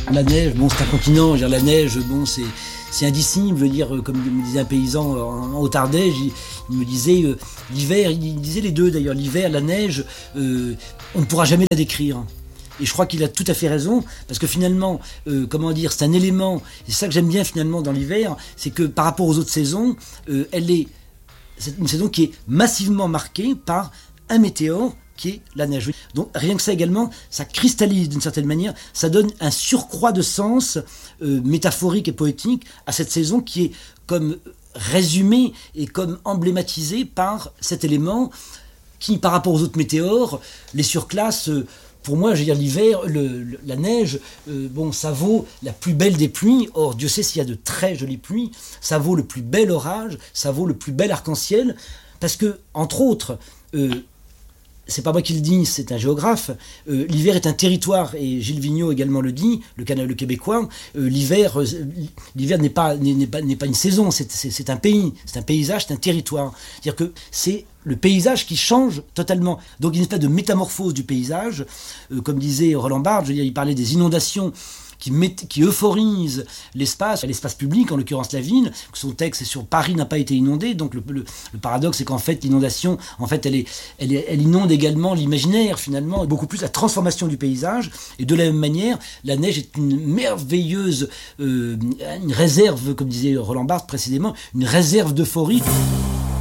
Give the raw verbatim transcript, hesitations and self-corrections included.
La neige, bon, c'est un continent. Je veux dire, la neige, bon, c'est, c'est indicible. Je veux dire, comme me disait un paysan en, en Haute-Ardèche, il, il me disait euh, l'hiver, il disait les deux d'ailleurs, l'hiver, la neige, euh, on ne pourra jamais la décrire. Et je crois qu'il a tout à fait raison, parce que finalement, euh, comment dire, c'est un élément, et c'est ça que j'aime bien finalement dans l'hiver, c'est que par rapport aux autres saisons, euh, elle est, c'est une saison qui est massivement marquée par un météore qui est la neige. Donc rien que ça également, ça cristallise d'une certaine manière, ça donne un surcroît de sens euh, métaphorique et poétique à cette saison qui est comme résumée et comme emblématisée par cet élément qui, par rapport aux autres météores, les surclasse. Euh, Pour moi, je veux dire, l'hiver, le, le, la neige, euh, bon, ça vaut la plus belle des pluies. Or, Dieu sait s'il y a de très jolies pluies. Ça vaut le plus bel orage, ça vaut le plus bel arc-en-ciel. Parce que, entre autres, euh, c'est pas moi qui le dis, c'est un géographe, euh, l'hiver est un territoire, et Gilles Vigneault également le dit, le, le Québécois, euh, l'hiver, euh, l'hiver n'est pas, n'est, n'est pas, n'est pas une saison, c'est, c'est, c'est un pays, c'est un paysage, c'est un territoire. C'est-à-dire que c'est le paysage qui change totalement. Donc il y a une espèce de métamorphose du paysage, euh, comme disait Roland Barthes, je veux dire, il parlait des inondations qui, met, qui euphorise l'espace, l'espace public, en l'occurrence la ville. Son texte est sur Paris n'a pas été inondé, donc le, le, le paradoxe c'est qu'en fait l'inondation, en fait elle, est, elle, est, elle inonde également l'imaginaire finalement, et beaucoup plus la transformation du paysage. Et de la même manière, la neige est une merveilleuse, euh, une réserve, comme disait Roland Barthes précédemment, une réserve d'euphorie.